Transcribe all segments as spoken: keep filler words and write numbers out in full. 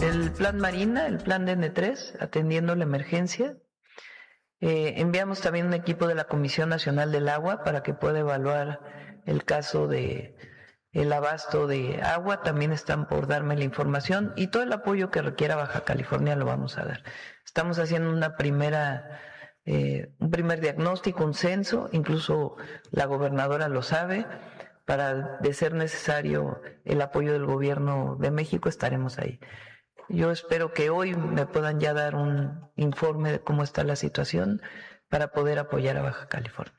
el plan Marina, el plan D N tres, atendiendo la emergencia. Eh, enviamos también un equipo de la Comisión Nacional del Agua para que pueda evaluar el caso de el abasto de agua. También están por darme la información y todo el apoyo que requiera Baja California lo vamos a dar. Estamos haciendo una primera, eh, un primer diagnóstico, un censo, incluso la gobernadora lo sabe. Para, de ser necesario el apoyo del gobierno de México, estaremos ahí. Yo espero que hoy me puedan ya dar un informe de cómo está la situación para poder apoyar a Baja California.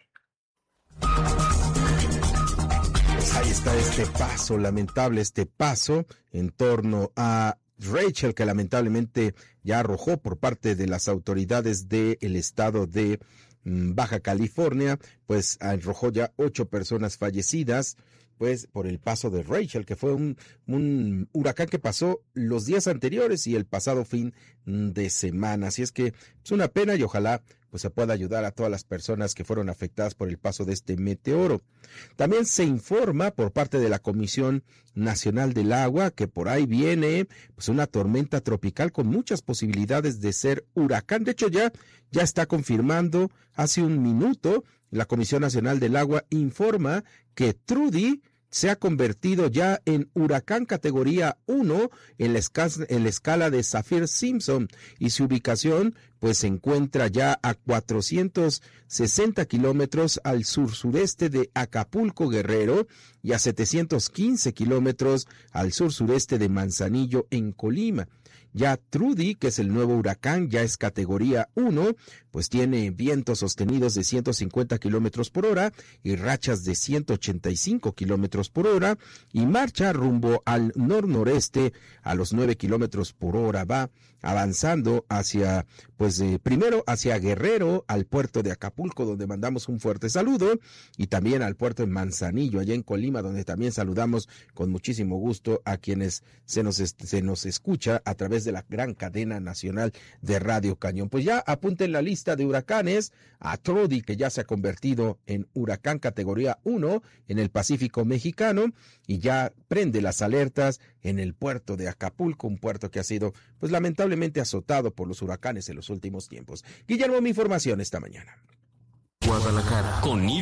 Pues ahí está este paso, lamentable este paso en torno a Rachel, que lamentablemente ya arrojó por parte de las autoridades del estado de Baja California, pues arrojó ya ocho personas fallecidas, pues por el paso de Rachel, que fue un, un huracán que pasó los días anteriores y el pasado fin de semana. Así es que es una pena y ojalá pues se pueda ayudar a todas las personas que fueron afectadas por el paso de este meteoro. También se informa por parte de la Comisión Nacional del Agua que por ahí viene pues una tormenta tropical con muchas posibilidades de ser huracán. De hecho ya, ya está confirmando hace un minuto. La Comisión Nacional del Agua informa que Trudy se ha convertido ya en huracán categoría uno en la escala, en la escala de Saffir-Simpson y su ubicación pues se encuentra ya a cuatrocientos sesenta kilómetros al sur-sureste de Acapulco, Guerrero, y a setecientos quince kilómetros al sur-sureste de Manzanillo, en Colima. Ya Trudy, que es el nuevo huracán, ya es categoría uno, pues tiene vientos sostenidos de ciento cincuenta kilómetros por hora y rachas de ciento ochenta y cinco kilómetros por hora y marcha rumbo al nor-noreste a los nueve kilómetros por hora. Va avanzando hacia, pues eh, primero hacia Guerrero, al puerto de Acapulco, donde mandamos un fuerte saludo, y también al puerto de Manzanillo, allá en Colima, donde también saludamos con muchísimo gusto a quienes se nos, se nos escucha a través de la gran cadena nacional de Radio Cañón. Pues ya apunten la lista de huracanes a Trudy, que ya se ha convertido en huracán categoría uno en el Pacífico mexicano y ya prende las alertas en el puerto de Acapulco, un puerto que ha sido pues lamentablemente azotado por los huracanes en los últimos tiempos. Guillermo, mi información esta mañana. Guadalajara con